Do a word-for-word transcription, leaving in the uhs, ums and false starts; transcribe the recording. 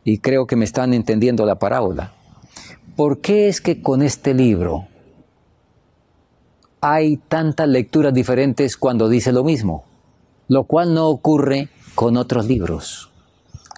y creo que me están entendiendo la parábola. ¿Por qué es que con este libro hay tantas lecturas diferentes cuando dice lo mismo? Lo cual no ocurre con otros libros.